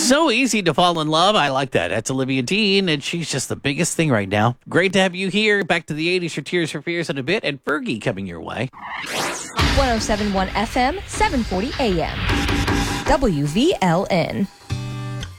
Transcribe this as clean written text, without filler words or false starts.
So easy to fall in love. I like that. That's Olivia Dean, and she's just the biggest thing right now. Great to have you here. Back to the 80s for Tears for Fears in a bit, and Fergie coming your way. 107.1 FM, 740 AM. WVLN.